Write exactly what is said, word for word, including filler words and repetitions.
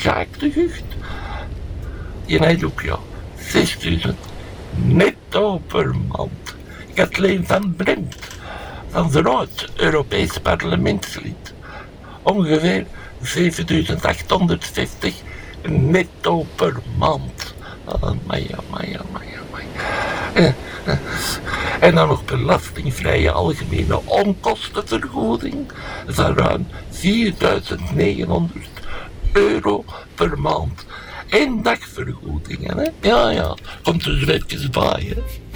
Jacques de Gucht. Die heeft ook, ja, zesduizend netto per maand. Ik had alleen van Brent, van zijn oud-Europees parlementslid, ongeveer zevenduizend achthonderdvijftig netto per maand. Amai, amai, amai, amai. En dan nog belastingvrije algemene onkostenvergoeding van ruim vierduizend negenhonderd euro per maand. En dagvergoedingen, hè? Ja, ja, komt er zo even bij, hè?